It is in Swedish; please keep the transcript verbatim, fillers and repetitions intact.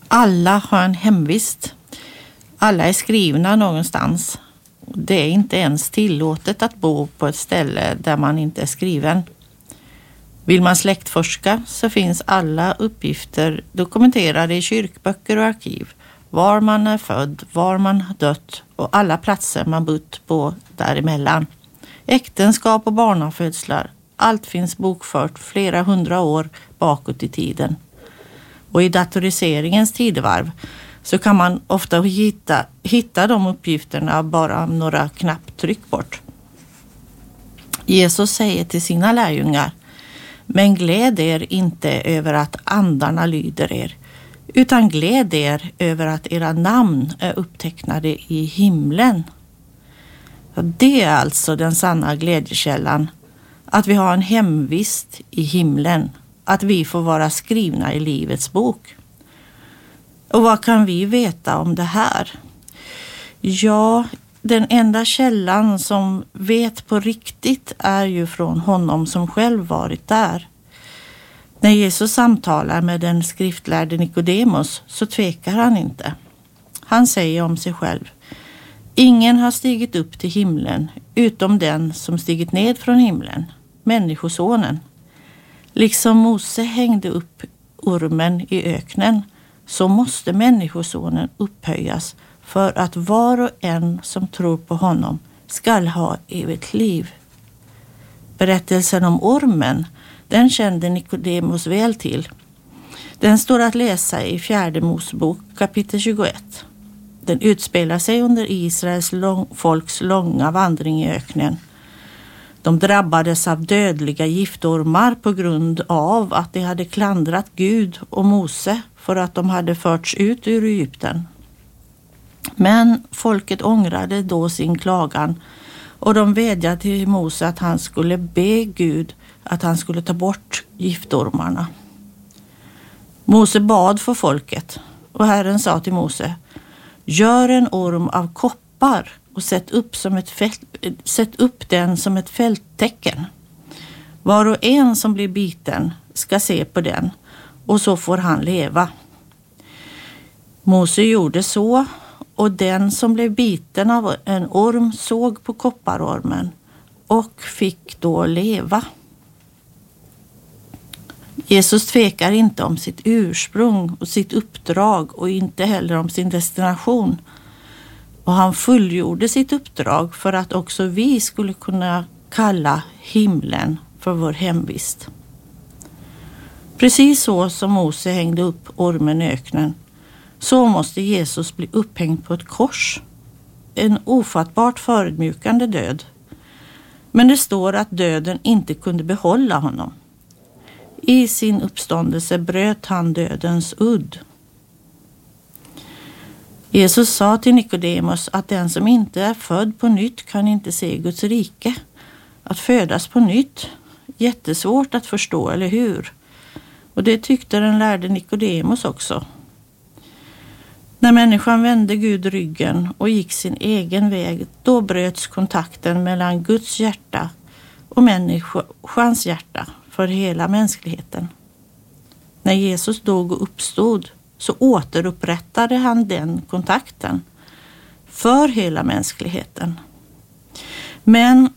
Alla har en hemvist. Alla är skrivna någonstans. Det är inte ens tillåtet att bo på ett ställe där man inte är skriven. Vill man släktforska så finns alla uppgifter dokumenterade i kyrkböcker och arkiv. Var man är född, var man har dött och alla platser man bott på däremellan. Äktenskap och barnafödslar. Allt finns bokfört flera hundra år bakåt i tiden. Och i datoriseringens tidevarv så kan man ofta hitta, hitta de uppgifterna bara några knapptryck bort. Jesus säger till sina lärjungar: men gläd er inte över att andarna lyder er, utan gläd er över att era namn är upptecknade i himlen. Det är alltså den sanna glädjekällan, att vi har en hemvist i himlen, att vi får vara skrivna i livets bok. Och vad kan vi veta om det här? Ja, den enda källan som vet på riktigt är ju från honom som själv varit där. När Jesus samtalar med den skriftlärde Nikodemus så tvekar han inte. Han säger om sig själv: ingen har stigit upp till himlen utom den som stigit ned från himlen, människosonen. Liksom Mose hängde upp ormen i öknen, så måste människosonen upphöjas för att var och en som tror på honom skall ha evigt liv. Berättelsen om ormen, den kände Nikodemus väl till. Den står att läsa i fjärde Mosebok kapitel tjugoett. Den utspelar sig under Israels lång, folks långa vandring i öknen. De drabbades av dödliga giftormar på grund av att de hade klandrat Gud och Mose för att de hade förts ut ur Egypten. Men folket ångrade då sin klagan och de vädjade till Mose att han skulle be Gud att han skulle ta bort giftormarna. Mose bad för folket och Herren sa till Mose: gör en orm av koppar och sätt upp, som ett fält, sätt upp den som ett fälttecken. Var och en som blir biten ska se på den och så får han leva. Mose gjorde så, och den som blev biten av en orm såg på kopparormen och fick då leva. Jesus tvekar inte om sitt ursprung och sitt uppdrag och inte heller om sin destination. Och han fullgjorde sitt uppdrag för att också vi skulle kunna kalla himlen för vår hemvist. Precis så som Mose hängde upp ormen i öknen, så måste Jesus bli upphängd på ett kors. En ofattbart förödmjukande död. Men det står att döden inte kunde behålla honom. I sin uppståndelse bröt han dödens udd. Jesus sa till Nikodemus att den som inte är född på nytt kan inte se Guds rike. Att födas på nytt, jättesvårt att förstå, eller hur? Och det tyckte den lärde Nikodemus också. När människan vände Gud ryggen och gick sin egen väg, då bröts kontakten mellan Guds hjärta och människans hjärta för hela mänskligheten. När Jesus dog och uppstod så återupprättade han den kontakten för hela mänskligheten. Men